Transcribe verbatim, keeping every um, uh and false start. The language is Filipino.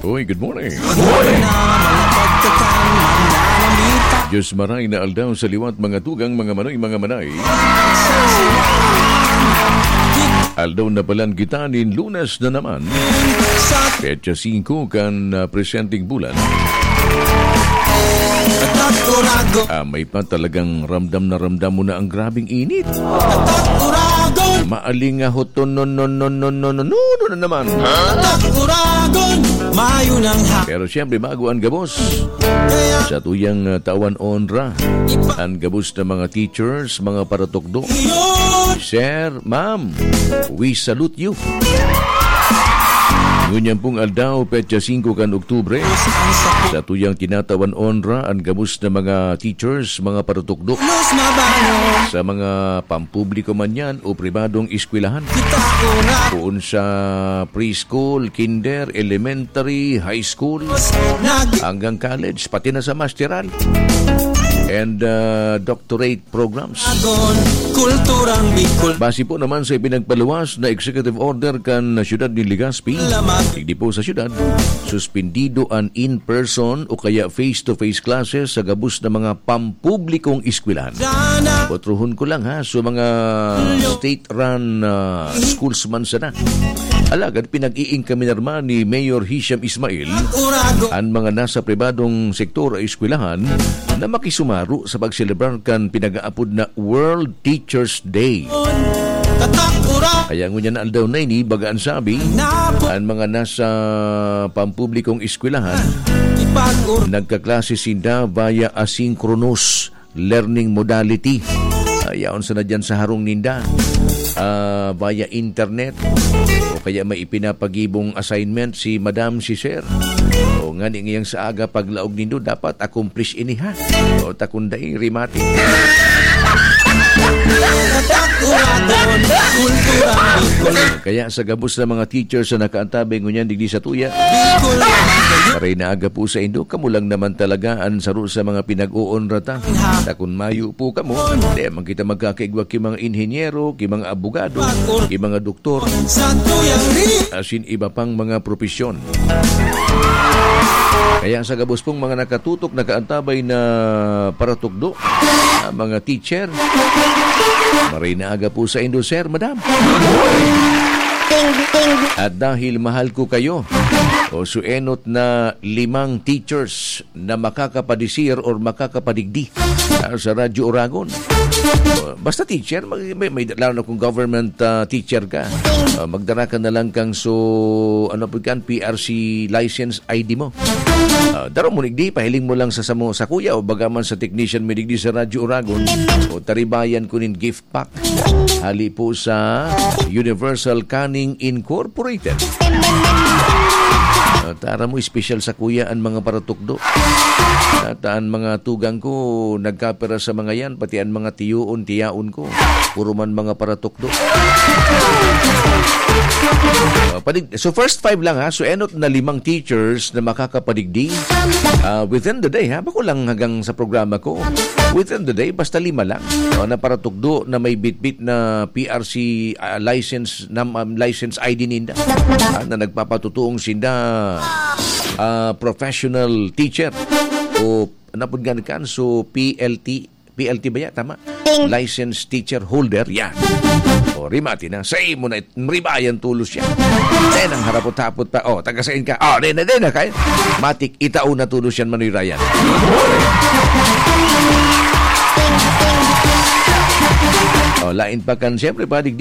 Uy, good morning. Diyos maray na aldaw sa liwat mga tugang mga manoy mga manay. Aldaw na palan kita nin Lunes na naman. Petsa singko kan uh, presenting bulan. Ah, may pa talagang ramdam na ramdam mo na ang grabing init. Maaling nga hoton non non non non non non non na naman. Pero siyempre bago ang gabos sa tuyang uh, tawan onra ang gabos na mga teachers, mga paratokdo. Sir, ma'am, we salute you. Ngunyan pong aldaw, petsa singko kan Oktubre, sa tuyang tinatawan onra ang gabos na mga teachers, mga paratokdo sa mga pampubliko man yan o pribadong eskwelahan. Kung sa preschool, kinder, elementary, high school, hanggang college, pati na sa masteral and uh, doctorate programs. Base po naman sa ipinagpaluwas na executive order kan siyudad ni Legazpi, hindi po sa siyudad, suspendido ang in-person o kaya face-to-face classes sa gabos na mga pampublikong eskwelahan. Potruhon ko lang ha, so mga state-run uh, schools man sana. Alagad, pinag-iing kami naman ni Mayor Hisham Ismail ang mga nasa pribadong sektor o eskwelahan na makisumaro sa pagselebrar kan pinag-aapod na World Teachers Day. Kaya ngunyan na aldaw na ini, bagaan sabi, ang mga nasa pampublikong eskwelahan nagkaklase sinda via asynchronous learning modality. Ayaon sa na dyan sa harong ninda uh, via internet o kaya may ipinapagibong assignment si Madam, si Sir. O nga ngayang sa aga paglaog nindo dapat accomplish ini ha. O takunday rimati. Kaya sa gabos na mga teachers na nakaantabay ngunyan digdi sa tuya, paray na aga po sa Indo, kamo lang naman talaga ang saro sa mga pinag-uonra ta. Takun mayo po kamo, di man kita magkakaigwa ki mga inhenyero, ki mga abogado, ki mga doktor, asin iba pang mga profesyon. Kaya sa gabos pong mga nakatutok, nakaantabay na paratugdo, mga teacher, maray na aga po sa Indo, Sir, Madam. At dahil mahal ko kayo, o suenot na limang teachers na makakapadisir or makakapadigdi sa Radyo Oragon. Basta teacher, may, may, may lalo na kung government uh, teacher ka, uh, magdara ka na lang kang so, ano po kan, P R C license I D mo. Uh, daro mo nigdi, pahiling mo lang sa samo sa kuya o bagaman sa technician mo nigdi sa Radyo Oragon o taribayan ko nin gift pack. Hali po sa Universal Canning Incorporated. Uh, tara mo, special sa kuya ang mga paratukdo. At ang mga tugang ko, nagkapera sa mga yan, pati ang mga tiyuon, tiyaon ko. Puro man mga paratukdo. Uh, padig- so first five lang ha, so enot na limang teachers na makakapadigdi uh, within the day ha, bako lang hanggang sa programa ko. Within the day, basta lima lang. Uh, na paratukdo na may bit-bit na P R C uh, license, na, um, license I D ninda. Uh, na nagpapatutuong sinda uh, professional teacher o napudgan kan so P L T P L T ba ya tama license teacher holder yan o rimati na sa imo na ribayan tulos yan then ang harapot-hapot pa o tagasain ka o din na din na kay matik itao na tulos yan manirayan o lain pa kan siyempre pa